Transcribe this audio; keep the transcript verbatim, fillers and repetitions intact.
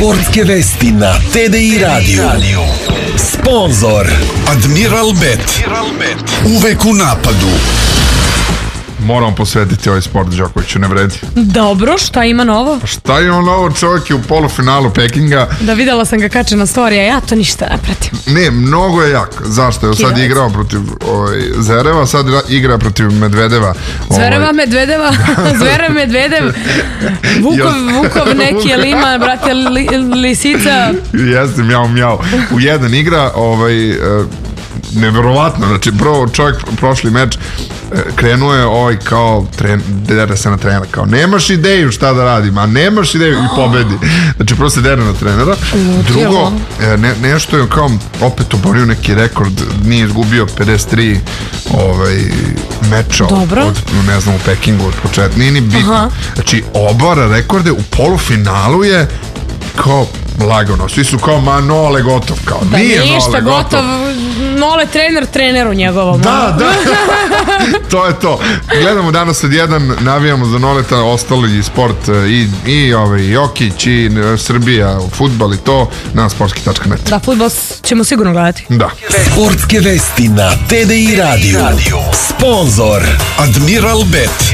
Sportske vesti na T D I Radio. Sponzor Admiral Bet. Uvek u napadu. Moramo posvetiti ovaj sport, Đokoviću, ne vredi. Dobro, šta ima novo? Šta ima novo? Čovjek je u polufinalu Pekinga. Da, videla sam ga kače na story, a ja to ništa ne pratim. Ne, mnogo je jak. Zašto? Je sad igrao protiv ovaj, Zvereva, sad igra protiv Medvedeva. Zvereva, ovaj... Medvedeva, Zverev, Medvedev, Vukov, Vukov neki, jel ima, brate, li, lisica. Jeste, mjau, mjau. U jedan igra, ovaj... neverovatno, znači prvo čovjek prošli meč krenuo je ovaj kao tren, dere se na trenera, kao nemaš ideju šta da radim, a nemaš ideju i pobedi, znači prvo se dere na trenera. Drugo, ne, nešto je kao opet oborio neki rekord, nije izgubio pedeset tri ovaj, meča od, ne znam, u Pekingu od početka, nije ni bitno, znači obara rekorde, u polufinalu je kao lagano, svi su kao ma Nole gotov, kao da, nije ništa, Nole gotov, gotov. Nole trener treneru njegovom. Da, da, to je to. Gledamo danas od jedan, navijamo za Noleta, ostali sport i, i ovaj, Jokić i Srbija, fudbal i to na sportski tačka net. Da, fudbal ćemo sigurno gledati. Da. Sportske vesti na T D I Radio. Sponzor Admiral Bet.